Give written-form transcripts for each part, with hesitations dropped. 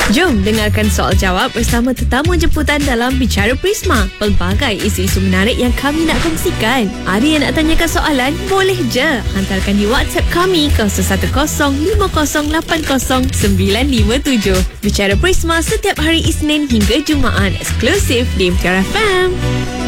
Jom dengarkan soal jawab bersama tetamu jemputan dalam Bicara Prisma. Pelbagai isu-isu menarik yang kami nak kongsikan. Ada yang nak tanyakan soalan? Boleh je. Hantarkan di WhatsApp kami 0105080957. Bicara Prisma setiap hari Isnin hingga Jumaat. Eksklusif di Bicara FM.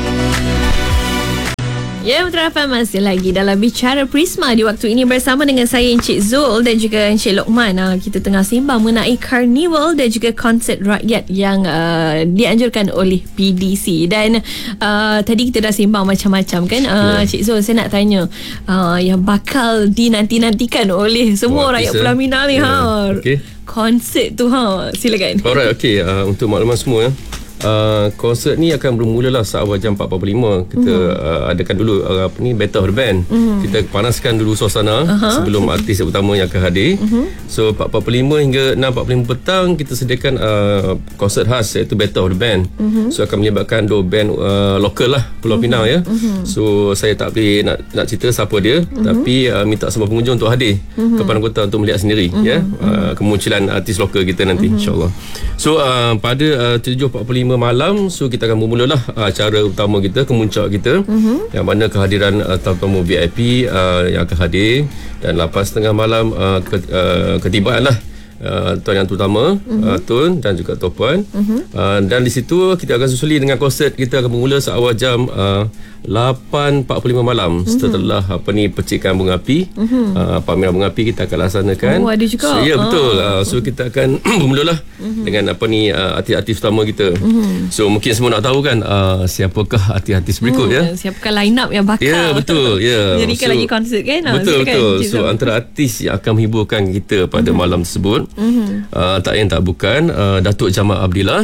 Ya, Putra FM masih lagi dalam Bicara Prisma di waktu ini bersama dengan saya Encik Zul dan juga Encik Lokman. Kita tengah sembang mengenai Carnival dan juga konsert rakyat yang dianjurkan oleh PDC. Dan tadi kita dah sembang macam-macam kan. Encik Zul, saya nak tanya yang bakal dinanti-nantikan oleh semua rakyat Pulau Pinang ni. Okay. Konsert tu silakan. Alright, okay. Untuk makluman semua, konsert ni akan bermula lah awal jam 4.45. Kita adakan dulu Battle of the Band. Kita panaskan dulu suasana sebelum artis utama yang akan hadir. So 4.45 hingga 6.45 petang kita sediakan konsert khas iaitu Battle of the Band. So akan melibatkan dua band lokal lah Pulau Pinang ya. So saya tak boleh nak cerita siapa dia, tapi minta semua pengunjung untuk hadir ke padang kota untuk melihat sendiri ya kemunculan artis lokal kita nanti insya-Allah. So pada 7.45 malam, so kita akan bermulalah acara utama kita, kemuncak kita, yang mana kehadiran tamu VIP yang akan hadir, dan lepas tengah malam ketibaan lah tuan yang terutama, Tun dan juga Tuan Puan. Dan di situ kita akan susuli dengan konsert kita akan bermula seawal jam 8.45 malam. Setelah percikan bunga api, pameran bunga api kita akan laksanakan. Ada juga. So, ya betul. So kita akan bermulalah dengan artis-artis utama kita. So mungkin semua nak tahu kan siapakah artis-artis berikut ya. Siapakah line up yang bakal. Ya betul. Ya. Jadikan lagi konsert kan. Betul. So antara artis yang akan menghiburkan kita pada malam tersebut, tak lain tak bukan Datuk Jamal Abdillah,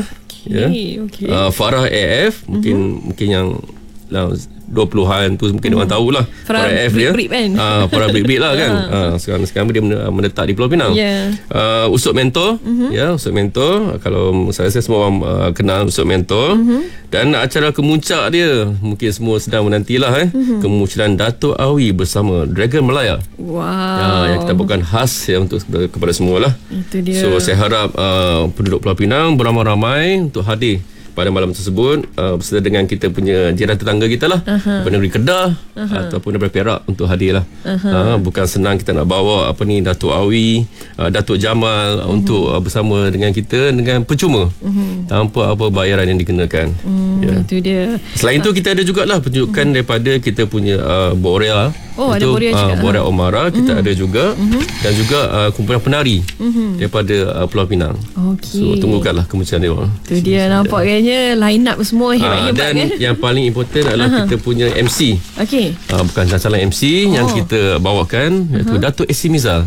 Farah AF, mungkin yang 20-an tu mungkin orang tahulah Farah AF dia. Farah Brik lah kan. Sekarang dia menetap di Pulau Pinang. Usop Mentor, Usop Mentor. Kalau saya semua orang kenal Usop Mentor. Dan acara kemuncak dia mungkin semua sedang menantilah kemunculan Datuk Awi bersama Dragon Melaya. Yang kita bukan khas untuk kepada semua lah. Itu dia. So saya harap penduduk Pulau Pinang beramai-ramai untuk hadir pada malam tersebut bersama dengan kita punya jiran tetangga kita lah, daripada negeri Kedah ataupun daripada Perak untuk hadir lah. Bukan senang kita nak bawa Datuk Awi, Datuk Jamal untuk bersama dengan kita dengan percuma, tanpa apa bayaran yang dikenakan. Itu dia. Selain tu kita ada jugalah penunjukan daripada kita punya Borea. Ada Borea juga. Borea Omara kita ada juga, dan juga kumpulan penari daripada Pulau Pinang. So tunggukanlah kemunculan dia. Itu dia, nampak line up semua hebat-hebat dan kan. yang paling important adalah kita punya MC. Bukan salah MC yang kita bawakan, iaitu Datuk AC Mizal.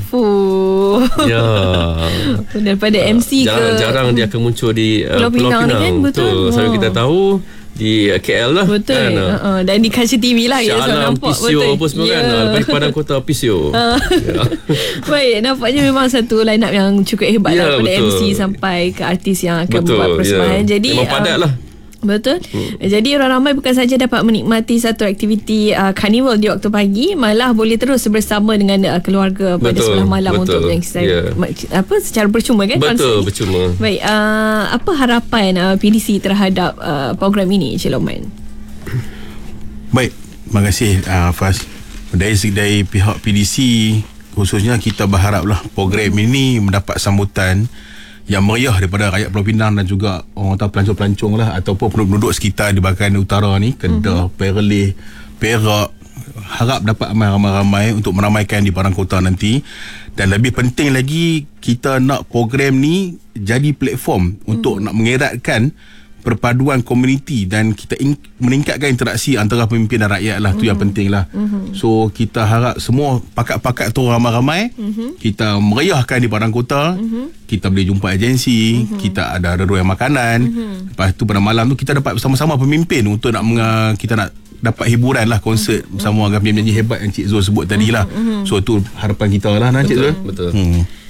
Daripada MC jarang dia akan muncul di Pulau Pinang kan? Betul. Sampai kita tahu di KL lah. Betul. Dan di Kaca TV lah kita nampak. PCO apa semua kan. Lepas padang kota PCO. Baik, nampaknya memang satu line up yang cukup hebat lah, daripada MC sampai ke artis yang akan buat persembahan. Jadi memang padat lah. Betul. Jadi orang ramai bukan saja dapat menikmati satu aktiviti Carnival di waktu pagi, malah boleh terus bersama dengan keluarga pada sebelah malam untuk yang secara percuma kan. Betul, percuma. Baik, apa harapan PDC terhadap program ini, Encik Lokman? Baik, terima kasih Faz. Dari pihak PDC khususnya, kita berharaplah program ini mendapat sambutan yang meriah daripada rakyat Pulau Pinang dan juga orang tahu pelancong-pelancong lah, ataupun penduduk sekitar di bahagian utara ni, Kedah, Perlis, Perak. Harap dapat ramai-ramai untuk meramaikan di padang kota nanti. Dan lebih penting lagi, kita nak program ni jadi platform untuk nak mengeratkan perpaduan komuniti dan kita meningkatkan interaksi antara pemimpin dan rakyat lah. Tu yang penting lah. So kita harap semua pakat-pakat tu ramai-ramai, kita meriahkan di padang kota. Kita boleh jumpa agensi, kita ada reruan makanan. Lepas tu pada malam tu kita dapat bersama-sama pemimpin untuk kita nak dapat hiburan lah, konsert bersama dengan penyanyi hebat yang Cik Zul sebut tadi lah. So tu harapan kita lah, Cik Zul. Betul.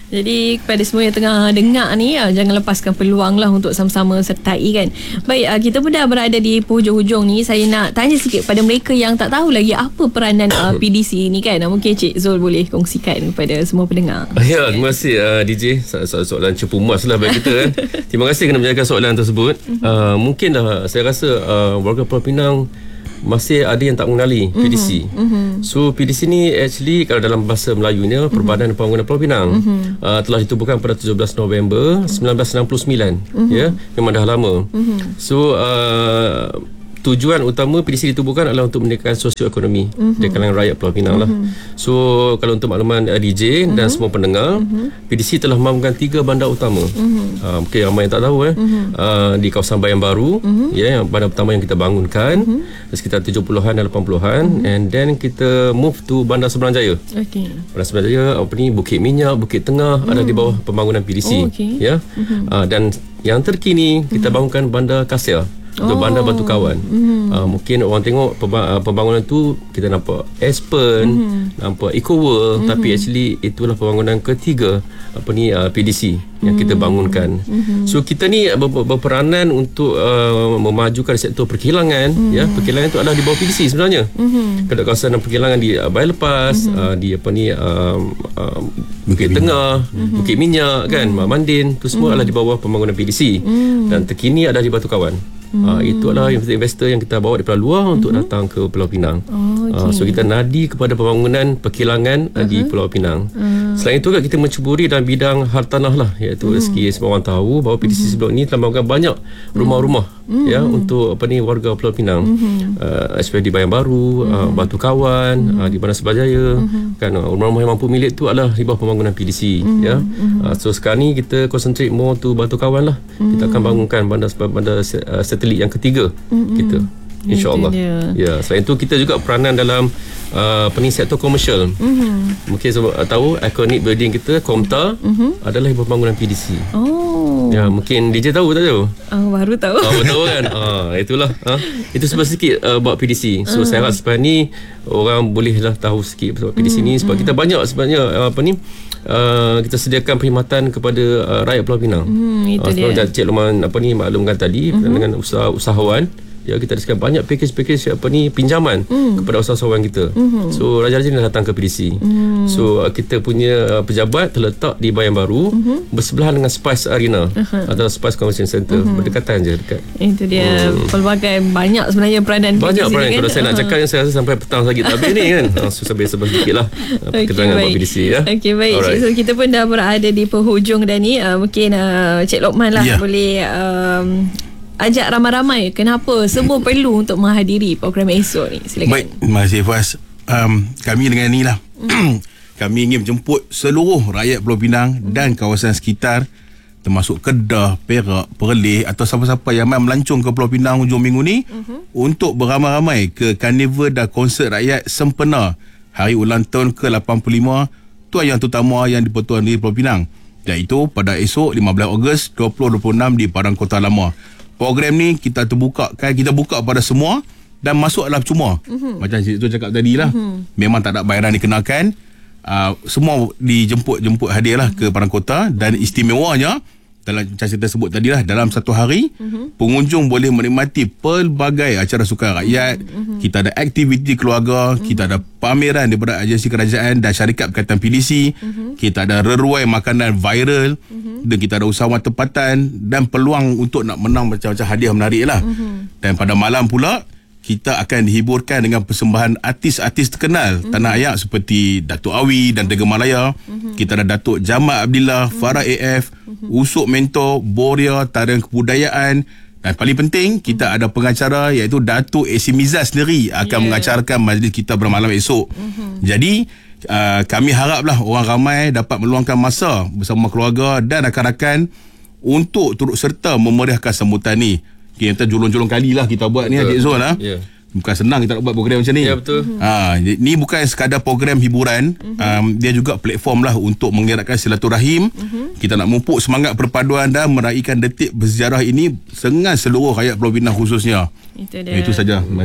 Jadi kepada semua yang tengah dengar ni, jangan lepaskan peluang lah untuk sama-sama sertai kan. Baik, kita pun dah berada di penghujung-hujung ni. Saya nak tanya sikit pada mereka yang tak tahu lagi apa peranan PDC ni kan. Mungkin Cik Zul boleh kongsikan kepada semua pendengar. Ya, terima kasih DJ. Soalan cepu emas lah bagi kita kan. Terima kasih kerana menjaga soalan tersebut. Mungkin dah saya rasa warga Pulau Pinang masih ada yang tak mengenali PDC. So PDC ni actually kalau dalam bahasa Melayunya Perbadan Pembangunan Pulau Pinang, telah ditubuhkan pada 17 November 1969. Ya, memang dah lama. So tujuan utama PDC ditubuhkan adalah untuk meningkatkan sosioekonomi di kalangan rakyat Pulau Pinang lah. So kalau untuk makluman DJ dan semua pendengar, PDC telah membangunkan 3 bandar utama. Mungkin ramai yang tak tahu di kawasan Bayan Baru, yang bandar pertama yang kita bangunkan sekitar 70-an dan 80-an, and then kita move to Bandar Seberang Jaya. Bandar Seberang Jaya, Bukit Minyak, Bukit Tengah ada di bawah pembangunan PDC. Ya. Dan yang terkini kita bangunkan Bandar Kasia untuk Bandar Batu Kawan. Mungkin orang tengok pembangunan tu kita nampak Aspen, nampak Eco World, tapi actually itulah pembangunan ketiga PDC yang kita bangunkan. So kita ni berperanan untuk memajukan sektor perkilangan. Ya, perkilangan itu adalah di bawah PDC sebenarnya. Kalau kawasan perkilangan di Bayan Lepas, di Bukit Tengah, Bukit Minyak kan, Mak Mandin, tu semua adalah di bawah pembangunan PDC. Dan terkini ada di Batu Kawan. Itu adalah investor yang kita bawa daripada luar untuk datang ke Pulau Pinang. So kita nadi kepada pembangunan perkilangan di Pulau Pinang. Selain itu kita mencuburi dalam bidang hartanah lah, iaitu rezeki. Semua orang tahu bahawa PDC sebelum ini telah membangun banyak rumah-rumah ya untuk warga Pulau Pinang, especially di Bayan Baru, Batu Kawan, di Bandar Seberang Jaya kan. Rumah-rumah yang mampu milik tu adalah di bawah pembangunan PDC. Ya. So sekarang ni kita concentrate more to Batu Kawan lah. Kita akan bangunkan bandar satelit yang ketiga kita, InsyaAllah. Ya, selain itu kita juga peranan dalam sektor komersial. Mungkin sebab tahu ikonik building kita Komta adalah pembangunan PDC. Ya, mungkin DJ tahu tak tahu? Baru tahu. Baru tahu kan? Itulah. Itu sebab sikit about PDC. So saya harap sebab ni orang bolehlah tahu sikit pasal PDC ni, sebab kita banyak sebenarnya kita sediakan perkhidmatan kepada rakyat Pulau Pinang. Itu dia. Cik Luqman maklumkan tadi dengan usahawan. Ya, kita ada banyak package pinjaman kepada usahawan kita. So raja-raja ni datang ke PDC. So kita punya pejabat terletak di Bayan Baru, bersebelahan dengan Spice Arena atau Spice Convention Center. Berdekatan je dekat. Itu dia. Pelbagai banyak sebenarnya peranan PDC. Banyak peranan. Kan? Kalau saya nak cakap saya rasa sampai petang lagi tak habis ni kan. So sampai sedikit lah keterangan buat PDC ya. Okey, baik. Cik, so kita pun dah berada di penghujung dah ni. Mungkin Cik Luqman lah boleh ajak ramai-ramai kenapa semua perlu untuk menghadiri program esok ni. Silakan. Baik, terima kasih Faz. Kami dengan ni lah kami ingin menjemput seluruh rakyat Pulau Pinang dan kawasan sekitar, termasuk Kedah, Perak, Perlis atau siapa-siapa yang main melancong ke Pulau Pinang hujung minggu ni untuk beramai-ramai ke karnival dan konsert rakyat sempena Hari Ulang Tahun ke-85 Tuan Yang Terutama yang dipertuan di Pulau Pinang, iaitu pada esok 15 Ogos 2026 di Padang Kota Lama. Program ni kita buka pada semua dan masuk adalah percuma. Macam Cik Tu cakap tadi lah, memang tak ada bayaran dikenakan. Semua dijemput hadir lah ke Padang Kota, dan istimewanya dalam macam saya sebut tadi lah, dalam satu hari pengunjung boleh menikmati pelbagai acara sukan rakyat. Kita ada aktiviti keluarga, kita ada pameran daripada agensi kerajaan dan syarikat berkaitan PDC, kita ada reruai makanan viral, dan kita ada usahawan tempatan dan peluang untuk nak menang macam-macam hadiah menarik lah. Dan pada malam pula kita akan dihiburkan dengan persembahan artis-artis terkenal tanah air seperti Datuk Awi dan Dega Malaya. Kita ada Datuk Jamal Abdillah, Farah AF, Usuk Mentor, Boria, Tarian Kebudayaan, dan paling penting kita ada pengacara iaitu Datuk Esi Mizaz sendiri akan mengacarakan majlis kita bermalam esok. Jadi kami haraplah orang ramai dapat meluangkan masa bersama keluarga dan rakan-rakan untuk turut serta memeriahkan sambutan ni. Kita julung-julung kali lah kita buat ni Cik Zul lah. Bukan senang kita nak buat program macam ni. Ya, betul. Ni bukan sekadar program hiburan, dia juga platform lah untuk menggerakkan silaturahim. Kita nak memupuk semangat perpaduan dan meraihkan detik bersejarah ini dengan seluruh rakyat Pulau Pinang khususnya. Itu dia. Itu saja. Terima kasih.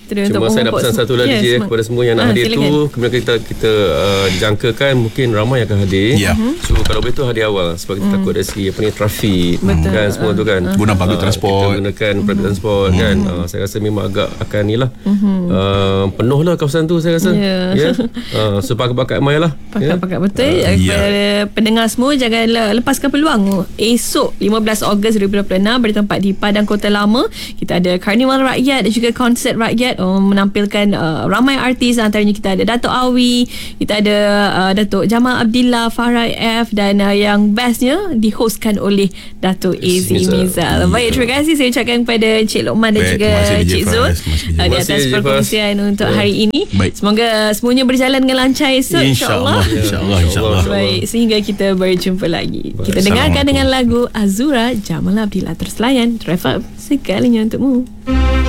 Cuma saya nak pesan satu lagi kepada semua yang nak hadir silakan. tu, kemudian kita jangkakan mungkin ramai akan hadir. So kalau boleh tu hadir awal sebab kita takut dari segi trafik kan, semua tu kan. Guna public transport. Kita gunakan public transport kan. Saya rasa memang agak akan ni lah. Penuh lah kawasan tu saya rasa. So pakat-pakat mai lah. Pakat-pakat betul. Kepada pendengar semua, jangan lepaskan peluang. Esok 15 Ogos 2026 bertempat di Padang Kota Lama. Kita ada Karnival Rakyat dan juga konsert rakyat menampilkan ramai artis. Antaranya kita ada Dato' Awi, kita ada Dato' Jamal Abdillah, Farah F, dan yang bestnya dihostkan oleh Dato' Azzi Mizal. Baik, terima kasih saya ucapkan kepada Encik Lokman dan juga Encik Zul di atas perkongsian untuk hari ini. Semoga semuanya berjalan dengan lancar esok, insyaAllah. Baik, sehingga kita berjumpa lagi. Kita dengarkan dengan lagu Azura Jamal Abdillah. Terus layan Travel segalanya untukmu.